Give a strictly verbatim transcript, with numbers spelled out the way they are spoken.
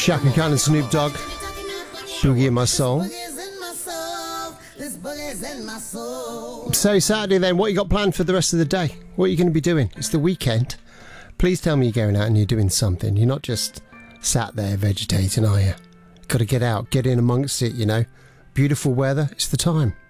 Chaka Khan and Snoop Dogg, Boogie in My Soul. So Saturday then, what you got planned for the rest of the day? What are you going to be doing? It's the weekend. Please tell me you're going out and you're doing something. You're not just sat there vegetating, are you? Got to get out, get in amongst it, you know. Beautiful weather, it's the time.